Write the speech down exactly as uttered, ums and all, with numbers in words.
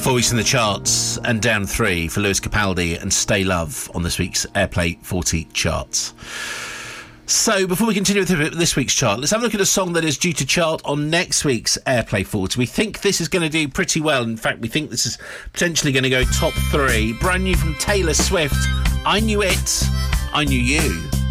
Four weeks in the charts and down three for Lewis Capaldi and Stay Love on this week's Airplay forty charts. So before we continue with this week's chart, let's have a look at a song that is due to chart on next week's Airplay forty. We think this is going to do pretty well. In fact, we think this is potentially going to go top three. Brand new from Taylor Swift, I Knew It, I Knew You.